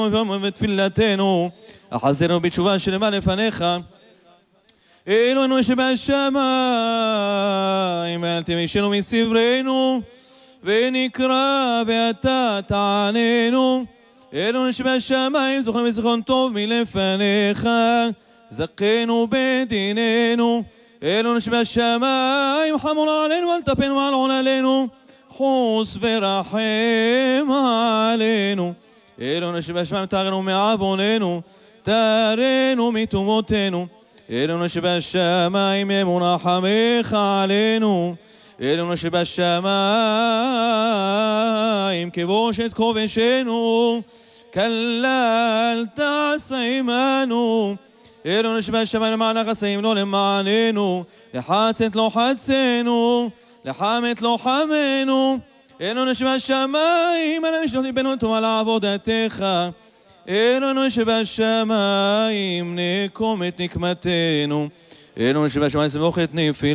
ותפילתנו, אחזנו בתשובה שלמה לפניך. אלוהינו שבשמיים, אל תמישנו מסברנו, ונקרא ואתה תעננו. אלוהינו שבשמיים, זוכרנו בזיכרון טוב מלפניך, זכנו בדיננו. אלוהינו שבשמיים, חמול עלינו, אל תפנו על עוללינו, חוס ורחם עלינו. אלוהינו שבשמיים, תארנו מעווננו, תארנו מטומאותינו. אלוהינו שבשמיים, אמון רחמך עלינו. אלוהינו שבשמיים, כבוש את כובשנו, כלל תעשה עמנו. אלוהינו שבשמיים, למען חסדים לא למעננו, לחצת לא חצנו, לחמת לא חמנו. אלוהינו שבשמיים, על המשלוח ליבנו טוב על עבודתך. אלוהינו שבשמיים, נקום את נקמתנו. אלוהינו שבשמיים, סמוך את נפילתנו.